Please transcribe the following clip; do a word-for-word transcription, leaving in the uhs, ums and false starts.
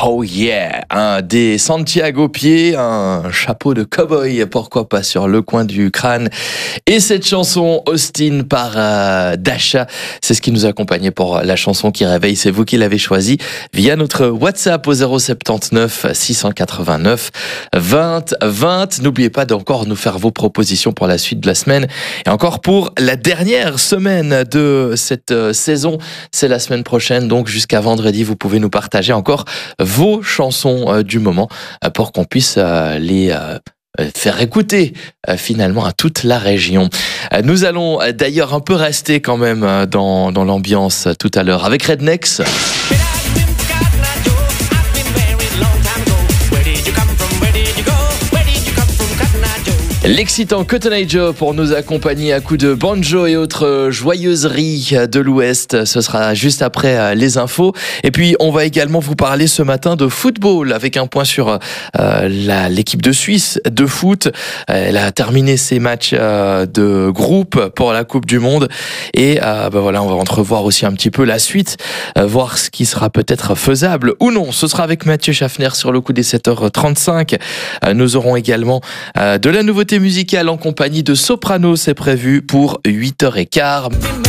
Oh yeah, un des Santiago pieds, un chapeau de cow-boy, pourquoi pas sur le coin du crâne. Et cette chanson, Austin par euh, Dasha, c'est ce qui nous accompagnait pour la chanson qui réveille. C'est vous qui l'avez choisi via notre WhatsApp au zéro soixante-dix-neuf six cent quatre-vingt-neuf vingt vingt. N'oubliez pas d'encore nous faire vos propositions pour la suite de la semaine. Et encore pour la dernière semaine de cette euh, saison, c'est la semaine prochaine, donc jusqu'à vendredi, vous pouvez nous partager encore vos chansons euh, du moment euh, pour qu'on puisse euh, les euh, faire écouter euh, finalement à toute la région. Euh, nous allons euh, d'ailleurs un peu rester quand même euh, dans, dans l'ambiance euh, tout à l'heure avec Rednex. L'excitant Cotton Eye Joe pour nous accompagner à coups de banjo et autres joyeuseries de l'Ouest. Ce sera juste après les infos. Et puis, on va également vous parler ce matin de football avec un point sur euh, la, l'équipe de Suisse de foot. Elle a terminé ses matchs euh, de groupe pour la Coupe du Monde. Et euh, ben voilà, on va entrevoir aussi un petit peu la suite, euh, voir ce qui sera peut-être faisable ou non. Ce sera avec Mathieu Schaffner sur le coup des sept heures trente-cinq. Euh, nous aurons également euh, de la nouveauté musicale en compagnie de Soprano, c'est prévu pour huit heures quinze.